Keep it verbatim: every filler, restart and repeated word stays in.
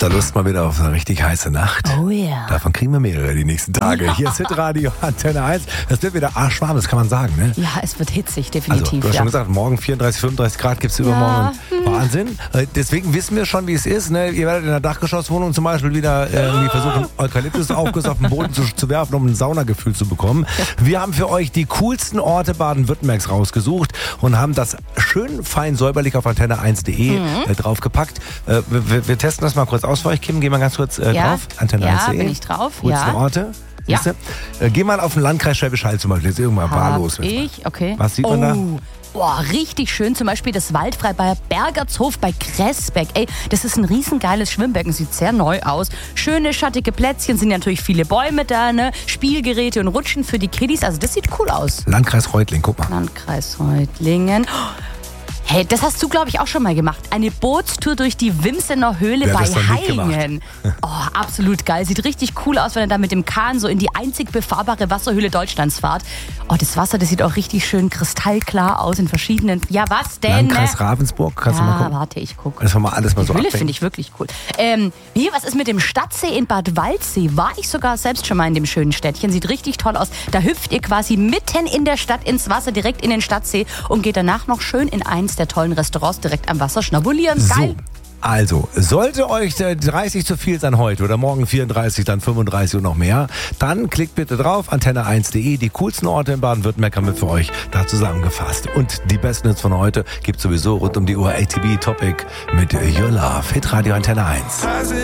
Habt ihr Lust mal wieder auf eine richtig heiße Nacht? Oh ja. Davon kriegen wir mehrere die nächsten Tage. Ja. Hier ist Hitradio Antenne eins. Es wird wieder arschwarm, das kann man sagen, ne? Ja, es wird hitzig, Also, definitiv. du hast ja. schon gesagt, morgen vierunddreißig, fünfunddreißig Grad gibt es übermorgen. Ja. Wahnsinn. Äh, Deswegen wissen wir schon, wie es ist. Ne? Ihr werdet in der Dachgeschosswohnung zum Beispiel wieder äh, irgendwie versuchen, Eukalyptusaufguss auf den Boden zu, zu werfen, um ein Saunagefühl zu bekommen. Wir haben für euch die coolsten Orte Baden-Württembergs rausgesucht und haben das schön fein säuberlich auf antenne eins punkt de Mhm. äh, draufgepackt. Äh, wir, wir testen das mal kurz aus für euch. Kim, geh mal ganz kurz äh, Ja. drauf. antenne eins Ja, punkt de. bin ich drauf. Coolsten Ja. Orte. Ja. Siehste? Äh, geh mal auf den Landkreis Schwäbisch Hall zum Beispiel. Jetzt irgendwann Hab wahllos. ich, okay. Was sieht man oh. da? Boah, richtig schön. Zum Beispiel das Waldfrei bei Bergertshof bei Kressbeck. Ey, das ist ein riesengeiles Schwimmbecken. Sieht sehr neu aus. Schöne, schattige Plätzchen. Sind natürlich viele Bäume da, ne? Spielgeräte und Rutschen für die Kiddies. Also das sieht cool aus. Landkreis Reutling, guck mal. Landkreis Reutlingen. Hey, das hast du, glaube ich, auch schon mal gemacht. Eine Bootstour durch die Wimsener Höhle Wer hat bei das noch nicht Heilingen. Oh, absolut geil. Sieht richtig cool aus, wenn ihr da mit dem Kahn so in die einzig befahrbare Wasserhöhle Deutschlands fahrt. Oh, das Wasser, das sieht auch richtig schön kristallklar aus in verschiedenen... Ja, was denn? Landkreis ne? Ravensburg, kannst du mal Ja, gucken. warte, ich gucke. Das haben wir alles mal so Die Höhle abwägen. finde ich wirklich cool. Ähm, hier, was ist mit dem Stadtsee in Bad Waldsee? War ich sogar selbst schon mal in dem schönen Städtchen. Sieht richtig toll aus. Da hüpft ihr quasi mitten in der Stadt ins Wasser, direkt in den Stadtsee und geht danach noch schön in eins der tollen Restaurants direkt am Wasser schnabulieren. Geil. So. Also, sollte euch der dreißig zu viel sein heute oder morgen vierunddreißig, dann fünfunddreißig und noch mehr, dann klickt bitte drauf, antenne eins punkt de. Die coolsten Orte in Baden-Württemberg haben wir für euch da zusammengefasst. Und die besten Hits von heute gibt sowieso rund um die Uhr A T B Topic mit Your Love. Hitradio Antenne eins.